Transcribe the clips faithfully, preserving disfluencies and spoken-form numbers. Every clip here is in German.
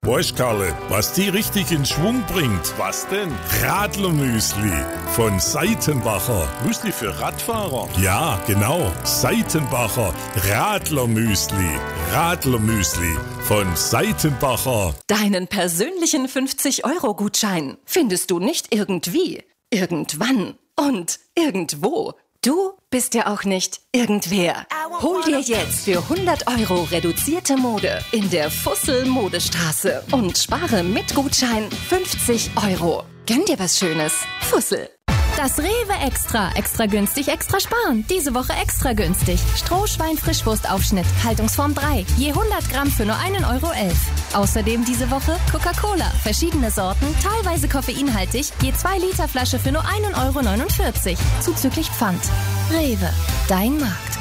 Weißt, Karle, was die richtig in Schwung bringt? Was denn? Radlermüsli von Seitenbacher. Müsli für Radfahrer? Ja, genau. Seitenbacher Radlermüsli. Radlermüsli von Seitenbacher. Deinen persönlichen fünfzig-Euro-Gutschein findest du nicht irgendwie, irgendwann und irgendwo. Du bist ja auch nicht irgendwer. Hol dir jetzt für hundert Euro reduzierte Mode in der Fussel-Modestraße und spare mit Gutschein fünfzig Euro. Gönn dir was Schönes. Fussel. Das Rewe Extra. Extra günstig, extra sparen. Diese Woche extra günstig. Strohschwein-Frischwurstaufschnitt. Haltungsform drei. Je hundert Gramm für nur einen Euro elf. Außerdem diese Woche Coca-Cola. Verschiedene Sorten, teilweise koffeinhaltig. Je zwei Liter Flasche für nur einen Euro neunundvierzig. Zuzüglich Pfand. Rewe. Dein Markt.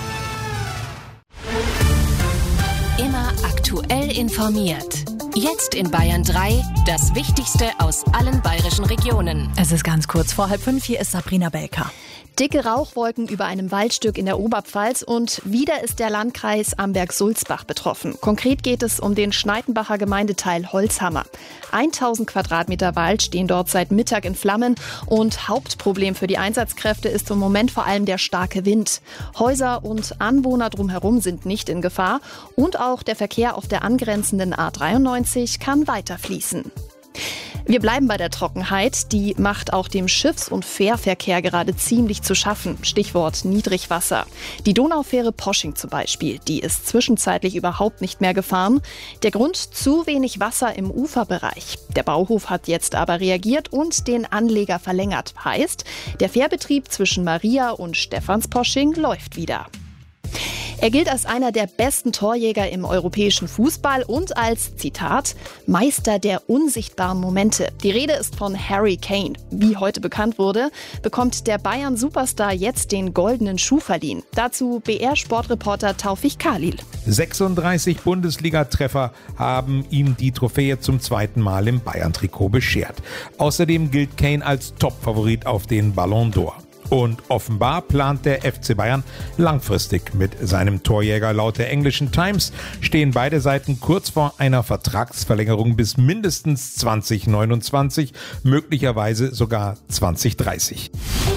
Immer aktuell informiert. Jetzt in Bayern drei, das Wichtigste aus allen bayerischen Regionen. Es ist ganz kurz vor halb fünf, hier ist Sabrina Belker. Dicke Rauchwolken über einem Waldstück in der Oberpfalz und wieder ist der Landkreis Amberg-Sulzbach betroffen. Konkret geht es um den Schneidenbacher Gemeindeteil Holzhammer. tausend Quadratmeter Wald stehen dort seit Mittag in Flammen und Hauptproblem für die Einsatzkräfte ist im Moment vor allem der starke Wind. Häuser und Anwohner drumherum sind nicht in Gefahr und auch der Verkehr auf der angrenzenden A dreiundneunzig kann weiter fließen. Wir bleiben bei der Trockenheit. Die macht auch dem Schiffs- und Fährverkehr gerade ziemlich zu schaffen. Stichwort Niedrigwasser. Die Donaufähre Posching zum Beispiel, die ist zwischenzeitlich überhaupt nicht mehr gefahren. Der Grund: zu wenig Wasser im Uferbereich. Der Bauhof hat jetzt aber reagiert und den Anleger verlängert. Heißt, der Fährbetrieb zwischen Maria und Stephansposching läuft wieder. Er gilt als einer der besten Torjäger im europäischen Fußball und als, Zitat, Meister der unsichtbaren Momente. Die Rede ist von Harry Kane. Wie heute bekannt wurde, bekommt der Bayern-Superstar jetzt den goldenen Schuh verliehen. Dazu B R-Sportreporter Taufik Khalil. sechsunddreißig Bundesliga-Treffer haben ihm die Trophäe zum zweiten Mal im Bayern-Trikot beschert. Außerdem gilt Kane als Top-Favorit auf den Ballon d'Or. Und offenbar plant der F C Bayern langfristig mit seinem Torjäger. Laut der englischen Times stehen beide Seiten kurz vor einer Vertragsverlängerung bis mindestens zwanzig neunundzwanzig, möglicherweise sogar zwanzig dreißig.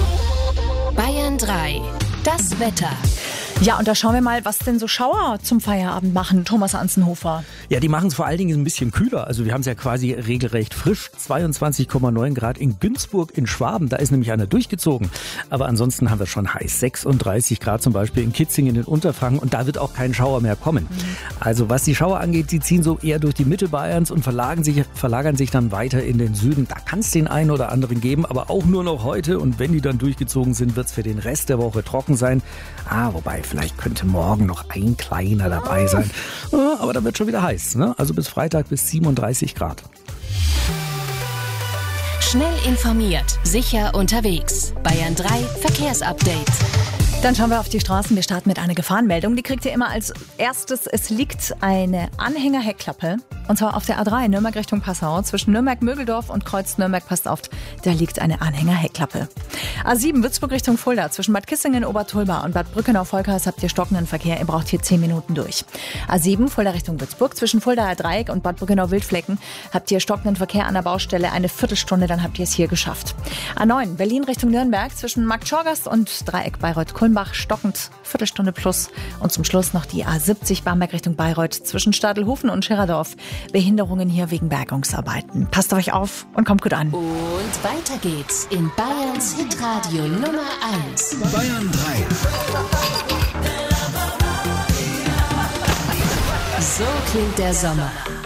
Bayern drei. Das Wetter. Ja, und da schauen wir mal, was denn so Schauer zum Feierabend machen. Thomas Anzenhofer. Ja, die machen es vor allen Dingen ein bisschen kühler. Also wir haben es ja quasi regelrecht frisch. zweiundzwanzig Komma neun Grad in Günzburg in Schwaben. Da ist nämlich einer durchgezogen. Aber ansonsten haben wir schon heiß. sechsunddreißig Grad zum Beispiel in Kitzingen in Unterfranken. Und da wird auch kein Schauer mehr kommen. Mhm. Also was die Schauer angeht, die ziehen so eher durch die Mitte Bayerns und verlagern sich, verlagern sich dann weiter in den Süden. Da kann es den einen oder anderen geben, aber auch nur noch heute. Und wenn die dann durchgezogen sind, wird es für den Rest der Woche trocken sein. Ah, wobei, vielleicht könnte morgen noch ein kleiner dabei sein. Aber da wird schon wieder heiß, ne? Also bis Freitag bis siebenunddreißig Grad. Schnell informiert, sicher unterwegs. Bayern drei Verkehrsupdate. Dann schauen wir auf die Straßen. Wir starten mit einer Gefahrenmeldung. Die kriegt ihr immer als erstes. Es liegt eine Anhängerheckklappe. Und zwar auf der A drei, Nürnberg Richtung Passau. Zwischen Nürnberg-Mögeldorf und Kreuz Nürnberg, passt auf, da liegt eine Anhängerheckklappe. A sieben, Würzburg Richtung Fulda. Zwischen Bad Kissingen, Obertulba und Bad Brückenau-Volkers habt ihr stockenden Verkehr. Ihr braucht hier zehn Minuten durch. A sieben, Fulda Richtung Würzburg. Zwischen Fuldaer Dreieck und Bad Brückenau-Wildflecken habt ihr stockenden Verkehr an der Baustelle. Eine Viertelstunde, dann habt ihr es hier geschafft. A neun, Berlin Richtung Nürnberg. Zwischen Marktschorgast und Dreieck Bayreuth-Kulmbach stockend, Viertelstunde plus. Und zum Schluss noch die A siebzig, Bamberg Richtung Bayreuth. Zwischen Stadelhofen und Schirerdorf. Behinderungen hier wegen Bergungsarbeiten. Passt euch auf und kommt gut an. Und weiter geht's in Bayerns Hitradio Nummer eins. Bayern drei. So klingt der Sommer.